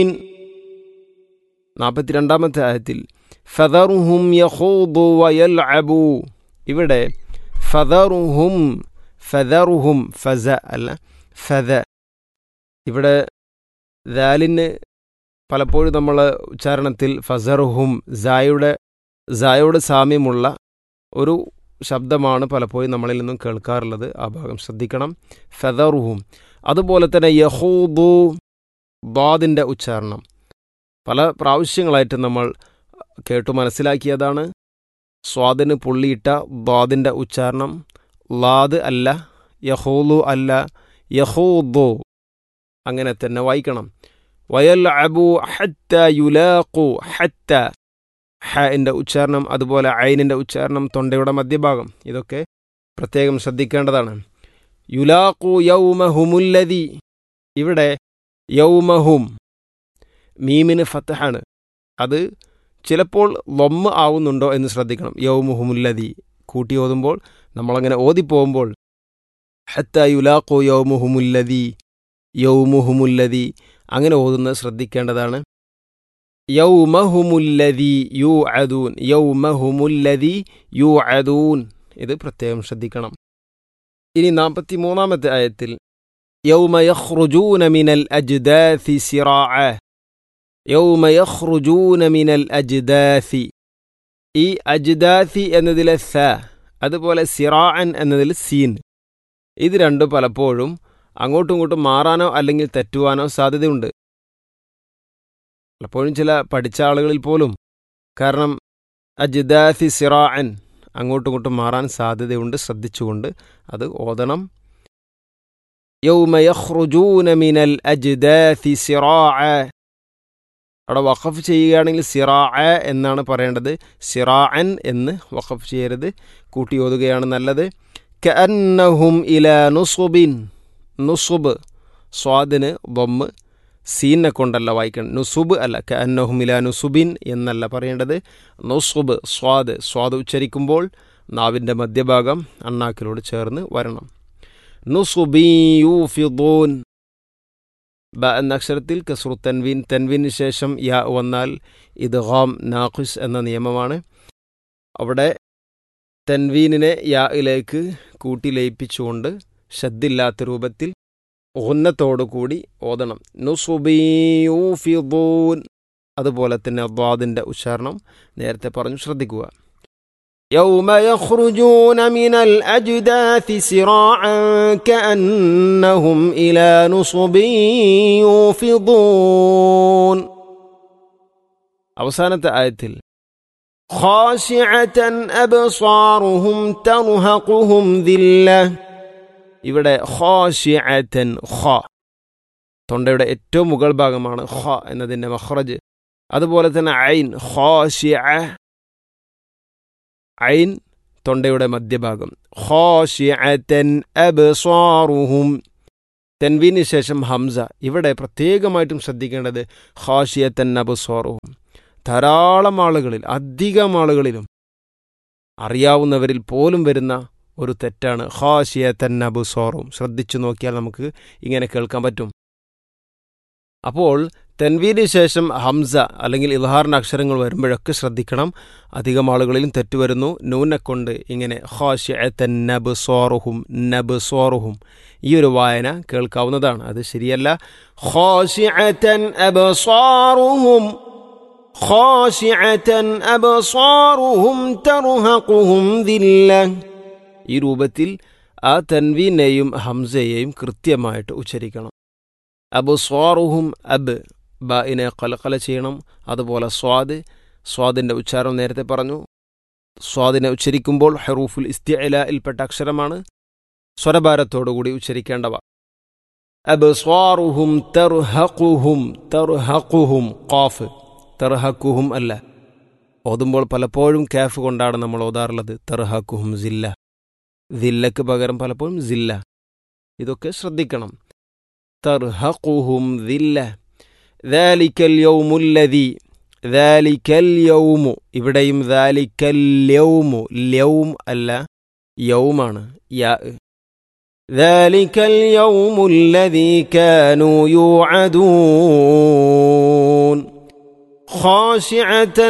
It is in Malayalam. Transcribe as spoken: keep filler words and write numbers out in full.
നാൽപ്പത്തിരണ്ടാമത്തെ ആയത്തിൽ ഫദറുഹും യഖൂദു വയൽഅബു. ഇവിടെ ഫദറുഹും ഫദറുഹും ഫസ അല്ല ഫദ. ഇവിടെ ദാലിന് പലപ്പോഴും നമ്മൾ ഉച്ചാരണത്തിൽ ഫസറുഹും സായുടെ സായോട് സാമ്യമുള്ള ഒരു ശബ്ദമാണ് പലപ്പോഴും നമ്മളിൽ നിന്നും കേൾക്കാറുള്ളത്. ആ ഭാഗം ശ്രദ്ധിക്കണം. ഫദറുഹും. അതുപോലെ തന്നെ യഖൂദു ദാദിൻ്റെ ഉച്ചാരണം പല പ്രാവശ്യങ്ങളായിട്ട് നമ്മൾ കേട്ടു മനസ്സിലാക്കിയതാണ്. സ്വാദിന് പുള്ളിയിട്ട ദാദിൻ്റെ ഉച്ചാരണം ലാദ് അല്ല, യഖൂലു അല്ല, യഖൂദു അങ്ങനെ തന്നെ വായിക്കണം. വയൽഅബു ഹത്ത യുലാഖു. ഹത്ത ഹൻ്റെ ഉച്ചാരണം, അതുപോലെ ഐനിൻ്റെ ഉച്ചാരണം, തൊണ്ടയുടെ മധ്യഭാഗം, ഇതൊക്കെ പ്രത്യേകം ശ്രദ്ധിക്കേണ്ടതാണ്. യുലാഖു യൗമഹുമുല്ലദി. ഇവിടെ യൗമഹും മീമിന് ഫത്ഹാണ്. അത് ചിലപ്പോൾ ലൊമ്മ് ആവുന്നുണ്ടോ എന്ന് ശ്രദ്ധിക്കണം. യൗമുഹുമുല്ലദി കൂട്ടി ഓതുമ്പോൾ നമ്മളങ്ങനെ ഓതിപ്പോകുമ്പോൾ ഹത്ത യുലാഖു യൗമുഹുമുല്ലദി യൗമുഹുമുല്ലദി അങ്ങനെ ഓതുന്നത് ശ്രദ്ധിക്കേണ്ടതാണ്. യൗമഹുമുല്ലദി യുഅദൂൻ. യൗമഹുമുല്ലദി യുഅദൂൻ ഇത് പ്രത്യേകം ശ്രദ്ധിക്കണം. ഇനി നാൽപ്പത്തി മൂന്നാമത്തെ ആയത്തിൽ യൗമ യഖ്റുജൂന മിനൽ അജ്ദാസി സിറാഅ. യൗമ യഖ്റുജൂന മിനൽ അജ്ദാസി. ഈ അജ്ദാസി എന്നതിലെ സ, അതുപോലെ സിറാഅൻ എന്നതിൽ സീൻ, ഇത് രണ്ടും പലപ്പോഴും അങ്ങോട്ടും ഇങ്ങോട്ടും മാറാനോ അല്ലെങ്കിൽ തെറ്റുവാനോ സാധ്യതയുണ്ട്. പലപ്പോഴും ചില പഠിച്ച ആളുകളിൽ പോലും കാരണം അജ്ദാസി സിറാഅൻ അങ്ങോട്ടും ഇങ്ങോട്ടും മാറാൻ സാധ്യതയുണ്ട്. ശ്രദ്ധിച്ചുകൊണ്ട് അത് ഓതണം. യൗമ യഖ്റുജൂന മിനൽ അജ്ദാസി സിറാഅ. അവിടെ വഖഫ് ചെയ്യുകയാണെങ്കിൽ സിറാഅ എന്നാണ് പറയേണ്ടത്. സിറാഅൻ എന്ന് വഖഫ് ചെയ്യരുത്, കൂട്ടി ഓതുകയാണ് നല്ലത്. കഅന്നഹും ഇലാ നുസുബിൻ. നുസുബ് സ്വാദിന് ദമ്മ്, സീനെ കൊണ്ടല്ല വായിക്കണം. നുസുബ് അല്ല, കഅന്നഹും ഇലാ നുസുബിൻ എന്നല്ല പറയേണ്ടത്. നുസുബ് സ്വാദ്. സ്വാദ് ഉച്ചരിക്കുമ്പോൾ നാവിൻ്റെ മധ്യഭാഗം അണ്ണാക്കിലോട് ചേർന്ന് വരണം. നുസുബി യൂഫിദൂൻ. ബ എന്ന അക്ഷരത്തിൽ കസ്റു തൻവീൻ. തൻവീന് ശേഷം യാ വന്നാൽ ഇദ്ഗാം നാഖിസ് എന്ന നിയമമാണ്. അവിടെ തൻവീനിനെ യായിലേക്ക് കൂട്ടി ലയിപ്പിച്ചുകൊണ്ട് ഷദ്ദില്ലാത്ത രൂപത്തിൽ ഉന്നത്തോടു കൂടി ഓതണം. നുസുബി യൂഫിദൂൻ. അതുപോലെ തന്നെ ദ്വാദിൻ്റെ ഉച്ചാരണം നേരത്തെ പറഞ്ഞു ശ്രദ്ധിക്കുക. യൗമ യഖ്റുജൂന മിനൽ അജ്ദാസി സിറാഅൻ കഅന്നഹും ഇലാ നുസുബി യൂഫിദൂൻ. അവസാനത്തെ ആയത്തിൽ ഖാശിഅതൻ അബ്സാറുഹും തർഹഖുഹും ദില്ല. ഇവിടെ ഖാശിഅതൻ, ഖ തൊണ്ടയുടെ ഏറ്റവും മുകൾ ഭാഗമാണ് ഖ എന്നതിൻ്റെ മഖ്റജ്. അതുപോലെ തന്നെ ഐൻ ഖാശിഅ, ഐൻ തൊണ്ടയുടെ മധ്യഭാഗം. ഖാശിഅതൻ അബ്സാറുഹും. തൻവീന് ശേഷം ഹംസ. ഇവിടെ പ്രത്യേകമായിട്ടും ശ്രദ്ധിക്കേണ്ടത് ഖാശിഅതൻ അബ്സാറുഹും. ധാരാളം ആളുകളിൽ, അധികം ആളുകളിലും അറിയാവുന്നവരിൽ പോലും വരുന്ന ഒരു തെറ്റാണ് ഖാശിഅതൻ അബ്സാറുഹും. ശ്രദ്ധിച്ചു നോക്കിയാൽ നമുക്ക് ഇങ്ങനെ കേൾക്കാൻ പറ്റും. അപ്പോൾ തൻവീന് ശേഷം ഹംസ അല്ലെങ്കിൽ ഇൽഹാറിൻ്റെ അക്ഷരങ്ങൾ വരുമ്പോഴൊക്കെ ശ്രദ്ധിക്കണം. അധികം ആളുകളിലും തെറ്റുവരുന്നു. നൂനെ കൊണ്ട് ഇങ്ങനെ ഖാശിഅതൻ അബ്സാറുഹും നബ്സാറുഹും ഈ ഒരു വായന കേൾക്കാവുന്നതാണ്. അത് ശരിയല്ല. ഖാശിഅതൻ അബ്സാറുഹും ഖാശിഅതൻ അബ്സാറുഹും തർഹഖുഹും ദില്ല. ഈ രൂപത്തിൽ ആ തൻവീനെയും ഹംസയെയും കൃത്യമായിട്ട് ഉച്ചരിക്കണം. അബ്സാറുഹും അബ് ബാഇനെ ഖലഖല ചെയ്യണം. അതുപോലെ സ്വാദ്, സ്വാദിൻ്റെ ഉച്ചാരണം നേരത്തെ പറഞ്ഞു. സ്വാദിനെ ഉച്ചരിക്കുമ്പോൾ ഹറൂഫുൽ ഇസ്തിഅലായിൽപ്പെട്ട അക്ഷരമാണ്. സ്വരഭാരത്തോടുകൂടി ഉച്ചരിക്കേണ്ടവ. അബ്സാറുഹും തർഹഖുഹും. തർഹഖുഹും ഖാഫ്, തർഹഖുഹും അല്ല. ഓതുമ്പോൾ പലപ്പോഴും കാഫ് കൊണ്ടാണ് നമ്മൾ ഓതാറുള്ളത്. തർഹഖുഹും സില്ല. ദില്ലക്ക് പകരം പലപ്പോഴും സില്ല. ഇതൊക്കെ ശ്രദ്ധിക്കണം. തർഹഖുഹും ദില്ല. ദാലിക്കൽ യൗമുല്ലദി. ദാലിക്കൽ യൗമു. ഇവിടെയും ദാലിക്കൽ യൗമു. യൗം അല്ല, യൗമാണ്. യാ. ذلك اليوم الذي كانوا يوعدون خاشعة